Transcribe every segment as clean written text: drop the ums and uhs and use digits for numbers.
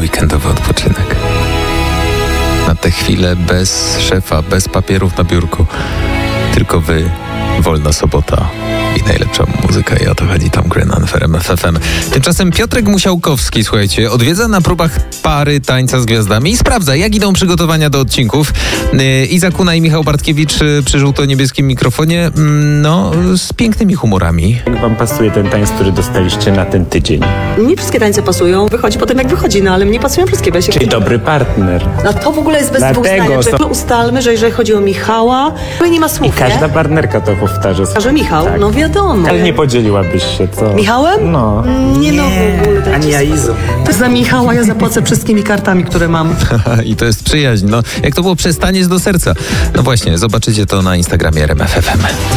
weekendowy odpoczynek. Na tę chwilę bez szefa, bez papierów na biurku. Tylko wy, wolna sobota i najlepsza muzyka. I o to chodzi Tom Grennan w RMF FM. Tymczasem Piotrek Musiałkowski, słuchajcie, odwiedza na próbach pary Tańca z Gwiazdami i sprawdza, jak idą przygotowania do odcinków. Iza Kuna i Michał Bartkiewicz przy żółto-niebieskim mikrofonie, z pięknymi humorami. Jak wam pasuje ten tańc, który dostaliście na ten tydzień? Nie wszystkie tańce pasują. Wychodzi potem jak wychodzi, ale mnie pasują wszystkie. Czyli dobry partner. No to w ogóle jest bez dwóch zdań. Ustalmy, że jeżeli chodzi o Michała, to nie ma słów, I każda partnerka to powtarza. Że Michał, tak. No wiadomo. Ale nie podzieliłabyś się, co? Michałem? No. Nie, w ogóle. Ani ja Izu. Za Michała ja zapłacę wszystkimi kartami, które mam. I to jest przyjaźń. No, jak to było przestaniesz do serca. No właśnie, zobaczycie to na Instagramie RMF FM.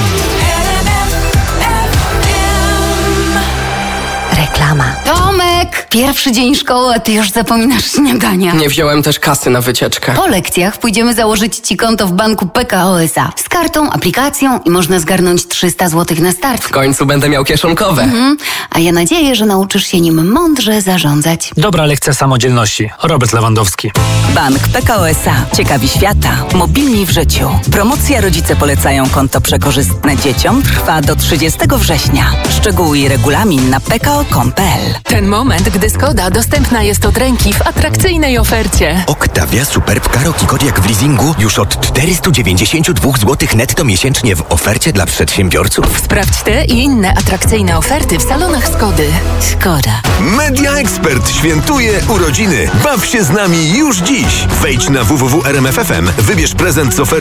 Reklama. Tomek! Pierwszy dzień szkoły, a ty już zapominasz śniadania. Nie wziąłem też kasy na wycieczkę. Po lekcjach pójdziemy założyć ci konto w banku PKO SA. Z kartą, aplikacją i można zgarnąć 300 zł na start. W końcu będę miał kieszonkowe. A ja nadzieję, że nauczysz się nim mądrze zarządzać. Dobra lekcja samodzielności. Robert Lewandowski. Bank PKO SA. Ciekawi świata. Mobilni w życiu. Promocja Rodzice polecają konto przekorzystne dzieciom trwa do 30 września. Szczegóły i regulamin na pko.com.pl. Ten moment, gdy Skoda dostępna jest od ręki w atrakcyjnej ofercie. Octavia Superb Karoq Kodiaq w leasingu już od 492 zł netto miesięcznie w ofercie dla przedsiębiorców. Sprawdź te i inne atrakcyjne oferty w salonach Skody. Skoda. Media Expert świętuje urodziny. Baw się z nami już dziś. Wejdź na www.rmf.fm, wybierz prezent z oferty